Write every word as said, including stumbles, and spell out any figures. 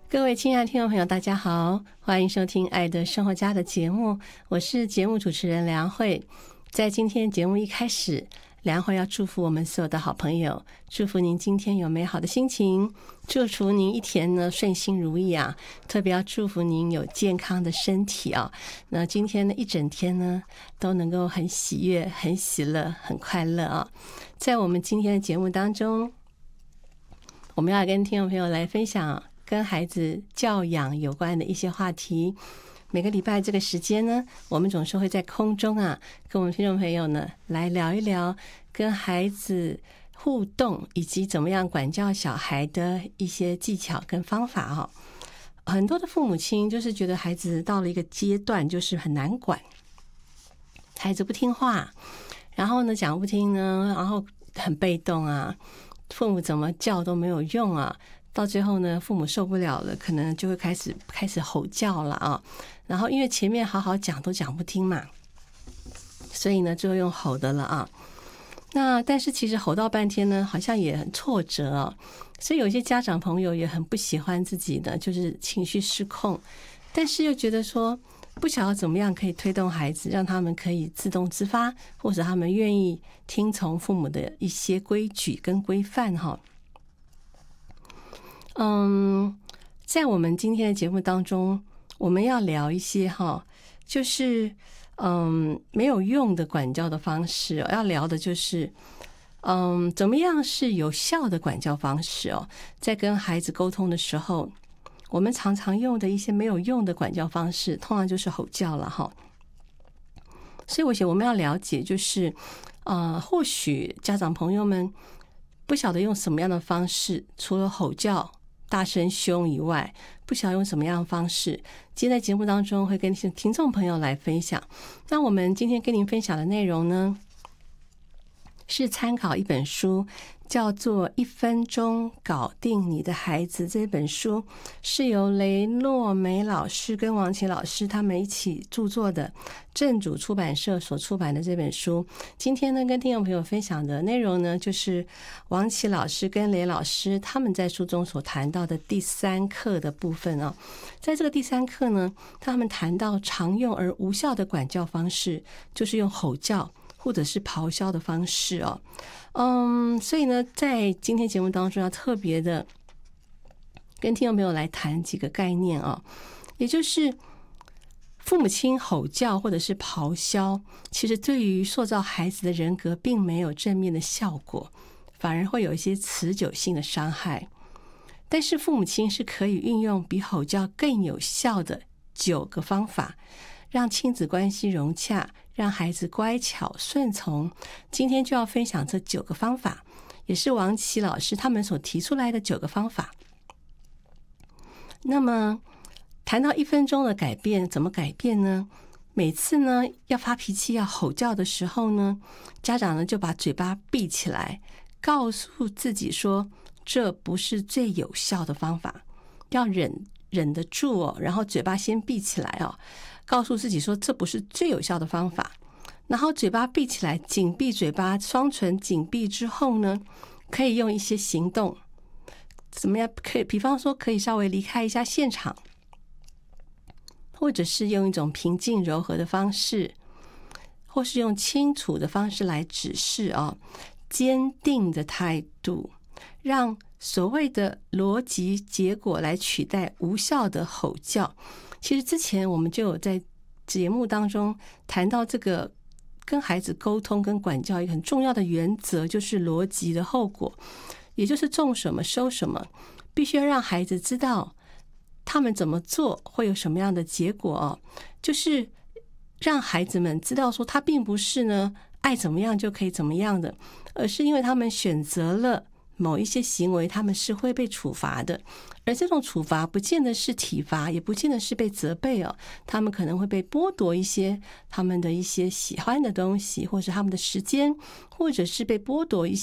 各位亲爱的听众朋友，大家好，欢迎收听《爱的生活家》的节目，我是节目主持人梁慧。在今天节目一开始，梁慧要祝福我们所有的好朋友，祝福您今天有美好的心情，祝福您一天呢顺心如意啊，特别要祝福您有健康的身体啊。那今天呢一整天呢都能够很喜悦、很喜乐、很快乐啊。在我们今天的节目当中，我们要跟听众朋友来分享跟孩子教养有关的一些话题。每个礼拜这个时间呢，我们总是会在空中啊，跟我们听众朋友呢来聊一聊跟孩子互动以及怎么样管教小孩的一些技巧跟方法哦。很多的父母亲就是觉得孩子到了一个阶段就是很难管，孩子不听话，然后呢讲不听呢，然后很被动啊，父母怎么叫都没有用啊，到最后呢父母受不了了，可能就会开始开始吼叫了啊。然后因为前面好好讲都讲不听嘛，所以呢就用吼的了啊。那但是其实吼到半天呢好像也很挫折啊，所以有些家长朋友也很不喜欢自己的就是情绪失控，但是又觉得说不晓得怎么样可以推动孩子，让他们可以自动自发，或者他们愿意听从父母的一些规矩跟规范哈。嗯，在我们今天的节目当中，我们要聊一些哈，就是嗯没有用的管教的方式，要聊的就是嗯怎么样是有效的管教方式哦。在跟孩子沟通的时候，我们常常用的一些没有用的管教方式，通常就是吼叫了哈。所以我想我们要了解，就是呃，或许家长朋友们不晓得用什么样的方式，除了吼叫、大声凶以外，不晓得用什么样的方式。今天在节目当中会跟听众朋友来分享。那我们今天跟您分享的内容呢，是参考一本书，叫做《一分钟搞定你的孩子》。这本书是由雷诺梅老师跟王琦老师他们一起著作的，正主出版社所出版的这本书。今天呢跟听众朋友分享的内容呢，就是王琦老师跟雷老师他们在书中所谈到的第三课的部分啊。在这个第三课呢，他们谈到常用而无效的管教方式，就是用吼叫或者是咆哮的方式哦。嗯，所以呢在今天节目当中要特别的跟听众朋友来谈几个概念哦，也就是父母亲吼叫或者是咆哮，其实对于塑造孩子的人格并没有正面的效果，反而会有一些持久性的伤害。但是父母亲是可以运用比吼叫更有效的九个方法，让亲子关系融洽，让孩子乖巧顺从。今天就要分享这九个方法，也是王琦老师他们所提出来的九个方法。那么谈到一分钟的改变，怎么改变呢？每次呢要发脾气要吼叫的时候呢，家长呢就把嘴巴闭起来，告诉自己说这不是最有效的方法，要忍忍得住哦，然后嘴巴先闭起来哦，告诉自己说这不是最有效的方法，然后嘴巴闭起来，紧闭嘴巴，双唇紧闭之后呢，可以用一些行动，怎么样？可以，比方说可以稍微离开一下现场，或者是用一种平静柔和的方式，或是用清楚的方式来指示啊、哦，坚定的态度，让所谓的逻辑结果来取代无效的吼叫。其实之前我们就有在节目当中谈到这个跟孩子沟通跟管教一个很重要的原则，就是逻辑的后果，也就是种什么收什么，必须要让孩子知道他们怎么做会有什么样的结果哦，就是让孩子们知道说他并不是呢爱怎么样就可以怎么样的，而是因为他们选择了某一些行为，他们是会被处罚的，而这种处罚不见得是体罚，也不见得是被责备哦，他们可能会被剥夺一些他们的一些喜欢的东西，或者他们的时间，或者是被剥夺一